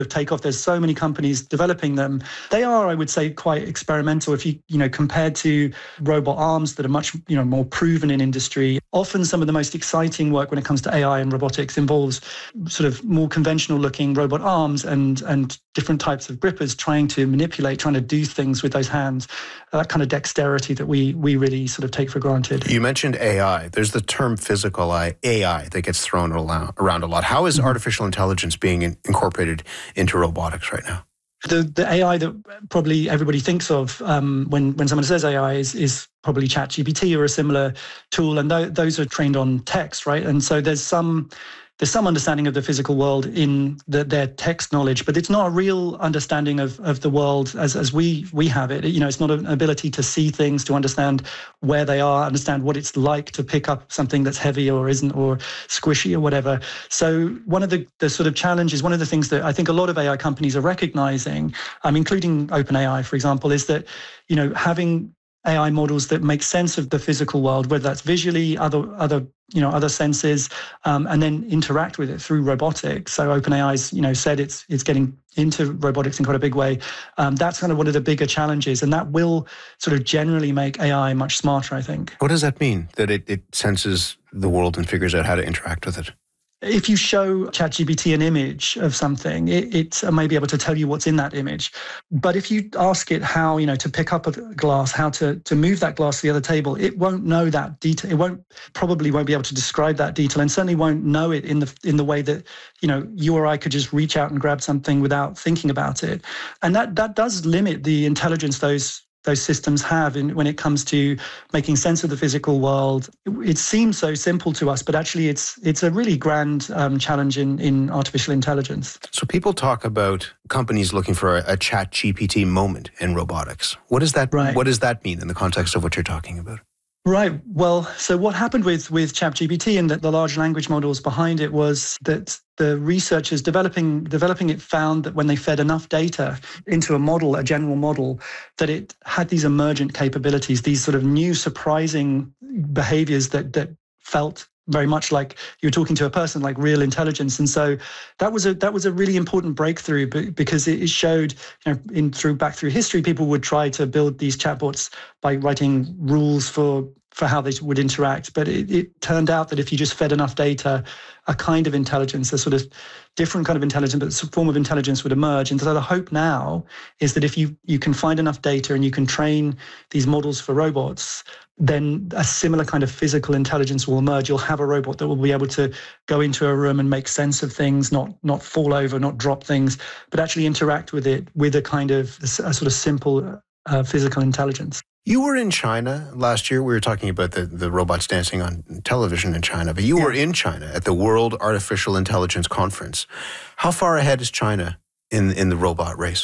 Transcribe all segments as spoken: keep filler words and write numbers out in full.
of takeoff. There's so many companies developing them. They are, I would say, quite experimental. If you, you know, compared to robot arms that are much, you know, more proven in industry, often some of the most exciting work when it comes to A I and robotics involves sort of more conventional looking robot arms and, and different types of grippers trying to manipulate, trying to do things with those hands, that kind of dexterity that we we really sort of take for granted. You mentioned A I. There's the term physical A I that gets thrown around a lot. How is mm-hmm. artificial intelligence being in, incorporated into robotics right now? The the A I that probably everybody thinks of um, when when someone says A I is is probably ChatGPT or a similar tool, and th- those are trained on text, right? And so there's some there's some understanding of the physical world in the, their text knowledge, but it's not a real understanding of, of the world as, as we we have it. You know, it's not an ability to see things, to understand where they are, understand what it's like to pick up something that's heavy or isn't, or squishy or whatever. So one of the, the sort of challenges, one of the things that I think a lot of A I companies are recognizing, um, including OpenAI, for example, is that, you know, having A I models that make sense of the physical world, whether that's visually, other other you know other senses, um, and then interact with it through robotics. So OpenAI's you know said it's it's getting into robotics in quite a big way. Um, that's kind of one of the bigger challenges, and that will sort of generally make A I much smarter, I think. What does that mean? That it, it senses the world and figures out how to interact with it? If you show ChatGPT an image of something, it, it may be able to tell you what's in that image. But if you ask it how, you know, to pick up a glass, how to, to move that glass to the other table, it won't know that detail. It won't probably won't be able to describe that detail, and certainly won't know it in the in the way that, you know, you or I could just reach out and grab something without thinking about it. And that that does limit the intelligence those those systems have in, when it comes to making sense of the physical world. It, it seems so simple to us, but actually it's it's a really grand um, challenge in, in artificial intelligence. So people talk about companies looking for a, a ChatGPT moment in robotics. What does that right. What does that mean in the context of what you're talking about? Right. Well, so what happened with, with ChatGPT and the, the large language models behind it was that the researchers developing developing it found that when they fed enough data into a model, a general model, that it had these emergent capabilities, these sort of new surprising behaviors that that felt very much like you were talking to a person, like real intelligence. And so that was a that was a really important breakthrough, because it showed, you know, in through back through history, people would try to build these chatbots by writing rules for for how they would interact. But it, it turned out that if you just fed enough data, a kind of intelligence, a sort of different kind of intelligence, but a form of intelligence would emerge. And so the hope now is that if you, you can find enough data and you can train these models for robots, then a similar kind of physical intelligence will emerge. You'll have a robot that will be able to go into a room and make sense of things, not not fall over, not drop things, but actually interact with it with a kind of a sort of simple uh, physical intelligence. You were in China last year. We were talking about the, the robots dancing on television in China, but you yeah. were in China at the World Artificial Intelligence Conference. How far ahead is China in, in the robot race?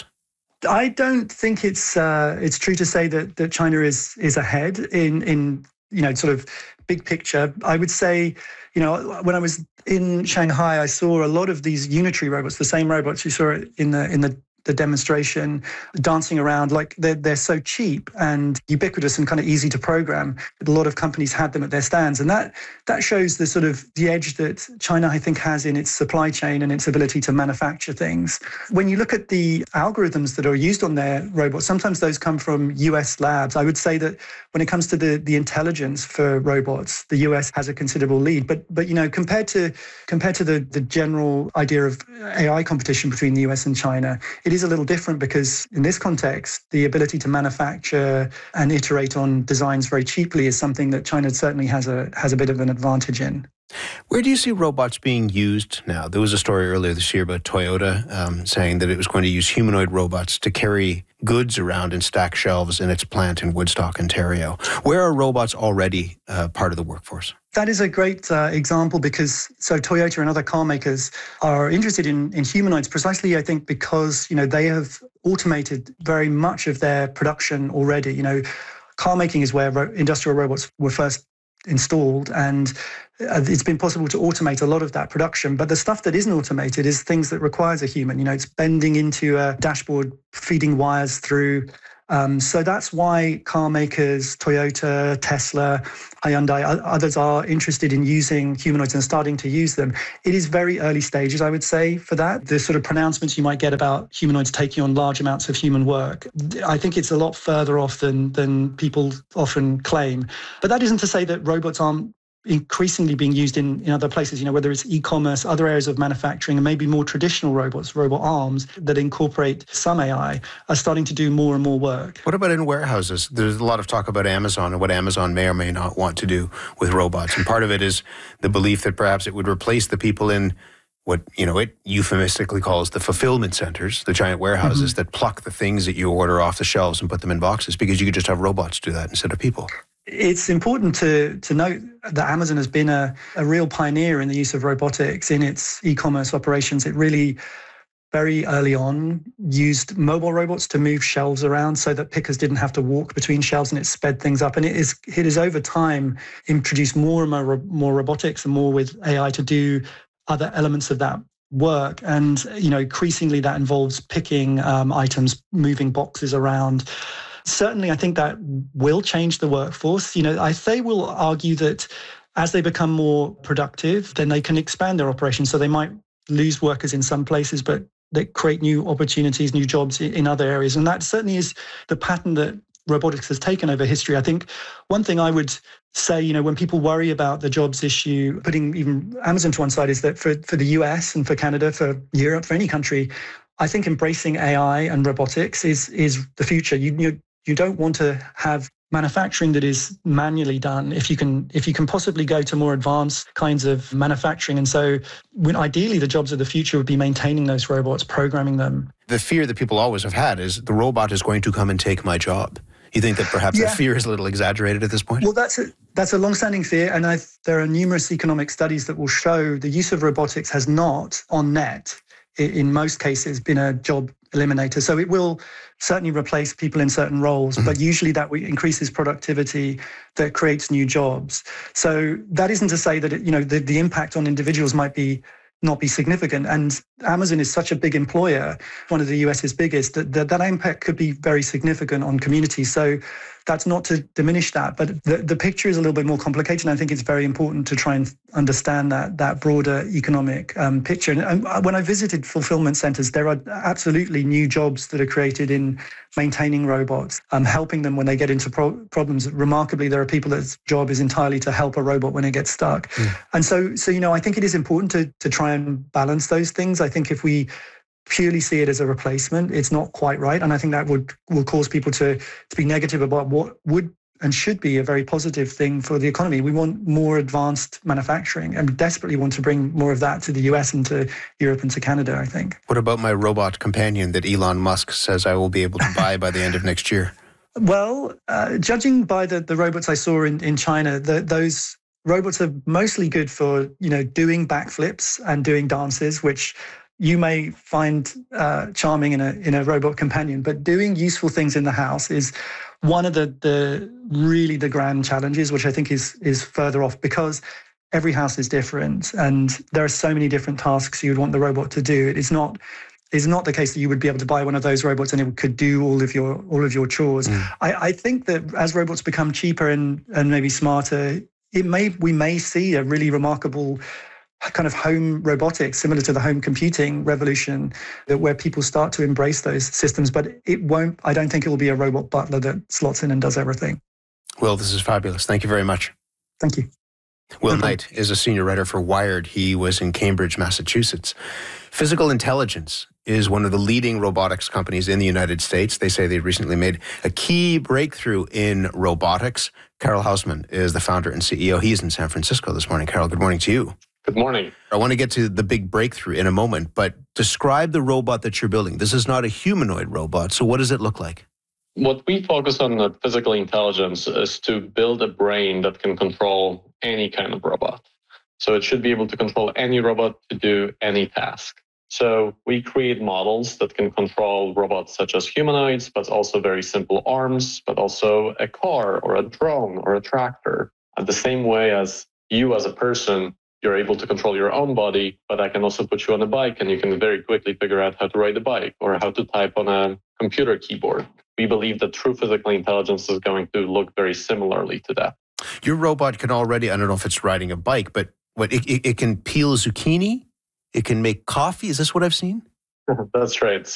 I don't think it's uh, it's true to say that, that China is is ahead in, in, you know, sort of big picture. I would say, you know, when I was in Shanghai, I saw a lot of these unitary robots, the same robots you saw in the in the the demonstration, dancing around. Like they're, they're so cheap and ubiquitous and kind of easy to program. A lot of companies had them at their stands. And that that shows the sort of the edge that China, I think, has in its supply chain and its ability to manufacture things. When you look at the algorithms that are used on their robots, sometimes those come from U S labs. I would say that when it comes to the, the intelligence for robots, the U S has a considerable lead. But, but you know, compared to compared to the, the general idea of A I competition between the U S and China, it is a little different, because in this context, the ability to manufacture and iterate on designs very cheaply is something that China certainly has a has a bit of an advantage in. Where do you see robots being used now? There was a story earlier this year about Toyota um, saying that it was going to use humanoid robots to carry goods around and stack shelves in its plant in Woodstock, Ontario. Where are robots already uh, part of the workforce? That is a great uh, example, because so Toyota and other car makers are interested in, in humanoids precisely, I think, because, you know, they have automated very much of their production already. You know, car making is where ro- industrial robots were first installed, and uh, it's been possible to automate a lot of that production. But the stuff that isn't automated is things that requires a human. You know, it's bending into a dashboard, feeding wires through Um, so that's why car makers, Toyota, Tesla, Hyundai, others are interested in using humanoids and starting to use them. It is very early stages, I would say, for that. The sort of pronouncements you might get about humanoids taking on large amounts of human work, I think it's a lot further off than, than people often claim. But that isn't to say that robots aren't increasingly being used in, in other places, you know, whether it's e-commerce, other areas of manufacturing, and maybe more traditional robots, robot arms that incorporate some A I are starting to do more and more work. What about in warehouses? There's a lot of talk about Amazon and what Amazon may or may not want to do with robots. And part of it is the belief that perhaps it would replace the people in what, you know, it euphemistically calls the fulfillment centers, the giant warehouses mm-hmm. that pluck the things that you order off the shelves and put them in boxes, because you could just have robots do that instead of people. It's important to to note that Amazon has been a, a real pioneer in the use of robotics in its e-commerce operations. It really, very early on, used mobile robots to move shelves around so that pickers didn't have to walk between shelves, and it sped things up. And it is it is over time introduced more and more, more robotics and more with A I to do other elements of that work. And, you know, increasingly that involves picking um, items, moving boxes around. Certainly, I think that will change the workforce. You know, I they will argue that as they become more productive, then they can expand their operations. So they might lose workers in some places, but they create new opportunities, new jobs in other areas. And that certainly is the pattern that robotics has taken over history. I think one thing I would say, you know, when people worry about the jobs issue, putting even Amazon to one side, is that for, for the U S and for Canada, for Europe, for any country, I think embracing A I and robotics is is the future. You, you You don't want to have manufacturing that is manually done if you can if you can possibly go to more advanced kinds of manufacturing. And so when ideally the jobs of the future would be maintaining those robots, programming them. The fear that people always have had is the robot is going to come and take my job. You think that perhaps yeah. that fear is a little exaggerated at this point? Well, that's a, that's a long-standing fear, and I, there are numerous economic studies that will show the use of robotics has not, on net, in most cases, been a job eliminator. So it will certainly replace people in certain roles, mm-hmm. but usually that increases productivity, that creates new jobs. So that isn't to say that, it, you know, the, the impact on individuals might be not be significant. And Amazon is such a big employer, one of the US's biggest, that that, that impact could be very significant on communities. So that's not to diminish that, but the, the picture is a little bit more complicated. And I think it's very important to try and understand that that broader economic um, picture. And, and when I visited fulfillment centers, there are absolutely new jobs that are created in maintaining robots, um, helping them when they get into pro- problems. Remarkably, there are people whose job is entirely to help a robot when it gets stuck. Mm. And so, so you know, I think it is important to to try and balance those things. I think if we purely see it as a replacement, it's not quite right. And I think that would will cause people to, to be negative about what would and should be a very positive thing for the economy. We want more advanced manufacturing and desperately want to bring more of that to the U S and to Europe and to Canada, I think. What about my robot companion that Elon Musk says I will be able to buy by the end of next year? Well, uh, judging by the, the robots I saw in, in China, the, those robots are mostly good for, you know, doing backflips and doing dances, which you may find uh, charming in a in a robot companion, but doing useful things in the house is one of the the really the grand challenges, which I think is is further off, because every house is different and there are so many different tasks you would want the robot to do. It is not is not the case that you would be able to buy one of those robots and it could do all of your all of your chores. Mm. I, I think that as robots become cheaper and and maybe smarter, it may we may see a really remarkable kind of home robotics, similar to the home computing revolution, that where people start to embrace those systems. But it won't, I don't think it will be a robot butler that slots in and does everything. Will, this is fabulous. Thank you very much. Thank you. Will no Knight is a senior writer for Wired. He was in Cambridge, Massachusetts. Physical Intelligence is one of the leading robotics companies in the United States. They say they recently made a key breakthrough in robotics. Carol Hausman is the founder and C E O. He's in San Francisco this morning. Carol, good morning to you. Good morning. I want to get to the big breakthrough in a moment, but describe the robot that you're building. This is not a humanoid robot, so what does it look like? What we focus on at Physical Intelligence is to build a brain that can control any kind of robot. So it should be able to control any robot to do any task. So we create models that can control robots such as humanoids, but also very simple arms, but also a car or a drone or a tractor. At the same way as you as a person, you're able to control your own body, but I can also put you on a bike and you can very quickly figure out how to ride a bike or how to type on a computer keyboard. we believe that true physical intelligence is going to look very similarly to that. Your robot can already, I don't know if it's riding a bike, but what it, it, it can peel zucchini, it can make coffee. Is this what I've seen? That's right.